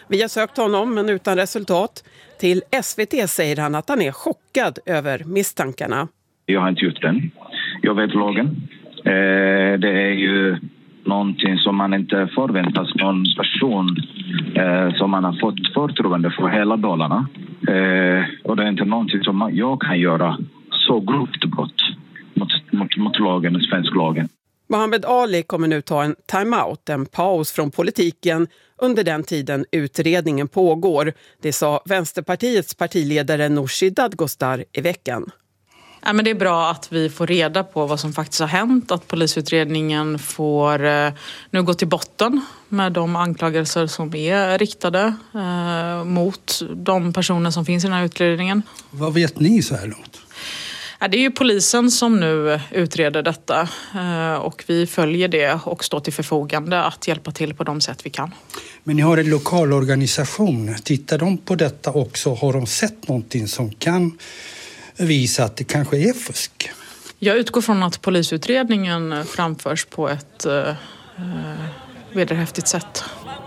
Vi har sökt honom men utan resultat. Till SVT säger han att han är chockad över misstankarna. Jag har inte gjort den. Jag vet lagen. Det är ju någonting som man inte förväntas någon person som man har fått förtroende för hela Dalarna. Och det är inte någonting som jag kan göra så grovt brott mot lagen, svensk lagen. Mohammed Ali kommer nu ta en timeout, en paus från politiken under den tiden utredningen pågår. Det sa Vänsterpartiets partiledare Nooshi Dadgostar i veckan. Ja, men det är bra att vi får reda på vad som faktiskt har hänt, att polisutredningen får nu gå till botten med de anklagelser som är riktade mot de personer som finns i den här utredningen. Vad vet ni så här långt? Ja, det är ju polisen som nu utreder detta och vi följer det och står till förfogande att hjälpa till på de sätt vi kan. Men ni har en lokal organisation. Tittar de på detta också? Har de sett någonting som kan visa att det kanske är fusk? Jag utgår från att polisutredningen framförs på ett vederhäftigt sätt.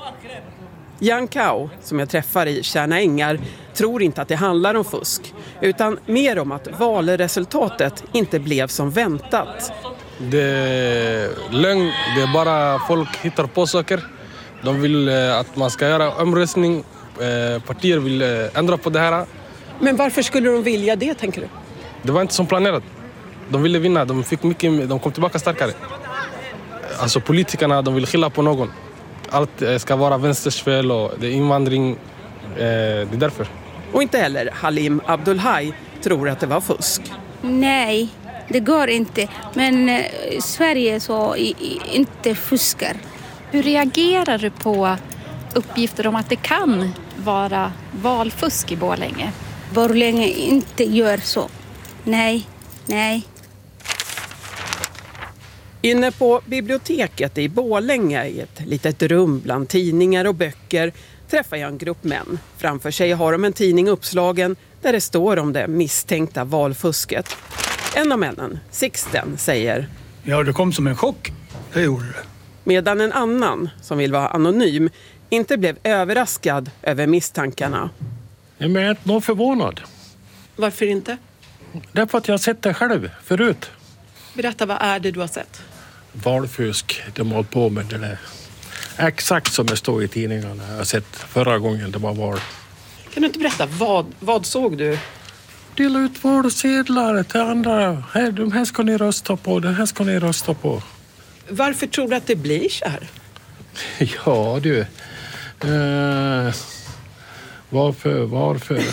Jan Kau, som jag träffar i Tjärna Ängar, tror inte att det handlar om fusk, utan mer om att valresultatet inte blev som väntat. Det är lögn, det är bara folk hittar på saker. De vill att man ska göra omröstning, partier vill ändra på det här. Men varför skulle de vilja det, tänker du? Det var inte som planerat. De ville vinna, de fick mycket, de kom tillbaka starkare. Alltså politikerna, de vill skylla på någon. Allt ska vara vänsters fel och det är invandring, det är därför. Och inte heller Halim Abdulhaj tror att det var fusk. Nej, det går inte. Men Sverige så inte fuskar. Hur reagerar du på uppgifter om att det kan vara valfusk i Borlänge? Borlänge inte gör så. Nej. Inne på biblioteket i Borlänge, i ett litet rum bland tidningar och böcker, träffar jag en grupp män. Framför sig har de en tidning uppslagen där det står om det misstänkta valfusket. En av männen, Sixten, säger: Ja, det kom som en chock. Det gjorde det. Medan en annan, som vill vara anonym, inte blev överraskad över misstankarna. Jag är inte nog förvånad. Varför inte? Därför att jag har sett det själv förut. Berätta, vad är det du har sett? Valfusk, de har på med det där. Exakt som det står i tidningarna. Jag har sett förra gången det var val. Kan du inte berätta, vad såg du? Dela ut valsedlar till andra. De här ska ni rösta på, den här ska ni rösta på. Varför tror du att det blir så här? Ja du. Varför?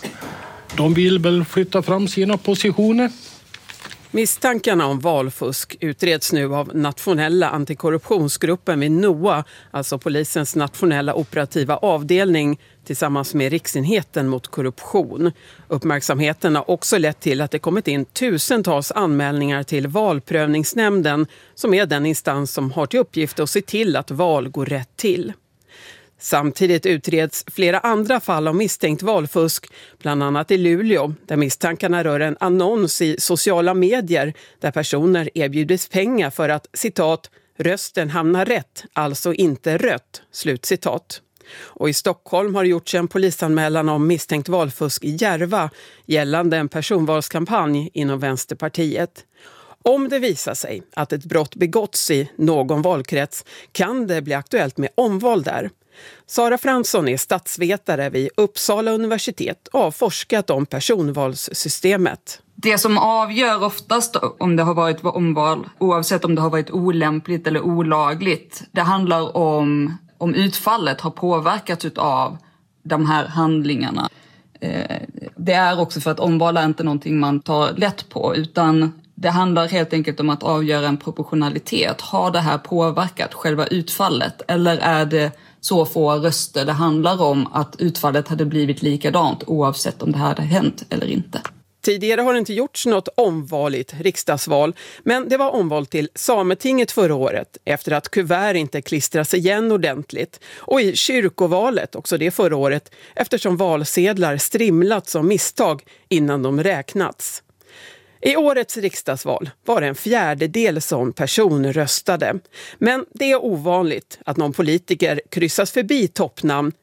De vill väl flytta fram sina positioner. Misstankarna om valfusk utreds nu av nationella antikorruptionsgruppen vid NOA, alltså polisens nationella operativa avdelning, tillsammans med Riksenheten mot korruption. Uppmärksamheten har också lett till att det kommit in tusentals anmälningar till valprövningsnämnden, som är den instans som har till uppgift att se till att val går rätt till. Samtidigt utreds flera andra fall av misstänkt valfusk, bland annat i Luleå, där misstankarna rör en annons i sociala medier där personer erbjudits pengar för att, citat, rösten hamnar rätt, alltså inte rött, slutcitat. Och i Stockholm har det gjorts en polisanmälan om misstänkt valfusk i Järva gällande en personvalskampanj inom Vänsterpartiet. Om det visar sig att ett brott begåtts i någon valkrets kan det bli aktuellt med omval där. Sara Fransson är statsvetare vid Uppsala universitet och har forskat om personvalssystemet. Det som avgör oftast om det har varit omval, oavsett om det har varit olämpligt eller olagligt, det handlar om utfallet har påverkats av de här handlingarna. Det är också för att omval är inte någonting man tar lätt på, utan det handlar helt enkelt om att avgöra en proportionalitet. Har det här påverkat själva utfallet, eller är det så få röster det handlar om att utfallet hade blivit likadant oavsett om det hade hänt eller inte? Tidigare har det inte gjorts något omvaligt riksdagsval, men det var omval till Sametinget förra året efter att kuvert inte klistras igen ordentligt. Och i kyrkovalet, också det förra året, eftersom valsedlar strimlat som misstag innan de räknats. I årets riksdagsval var det 1/4 som person röstade. Men det är ovanligt att någon politiker kryssas förbi toppnamn